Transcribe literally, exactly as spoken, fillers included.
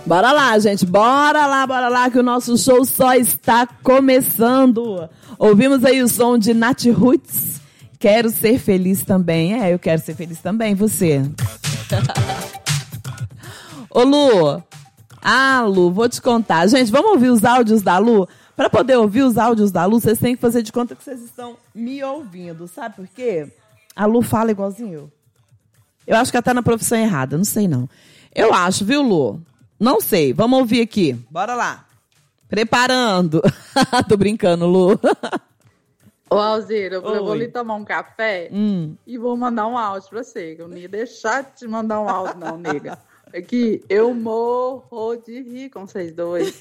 Bora lá, gente. Bora lá, bora lá, que o nosso show só está começando. Ouvimos aí o som de Nath Roots. Quero ser feliz também. É, eu quero ser feliz também. Você? Ô, Lu. Ah, Lu, vou te contar. Gente, vamos ouvir os áudios da Lu? Para poder ouvir os áudios da Lu, vocês têm que fazer de conta que vocês estão me ouvindo. Sabe por quê? A Lu fala igualzinho eu. Eu acho que ela tá na profissão errada. Não sei, não. Eu acho, viu, Lu? Não sei. Vamos ouvir aqui. Bora lá. Preparando. Tô brincando, Lu. Ô, Alzira, eu Oi. vou ali tomar um café Hum. e vou mandar um áudio pra você. Eu não ia deixar de te mandar um áudio, não, nega. É que eu morro de rir com vocês dois.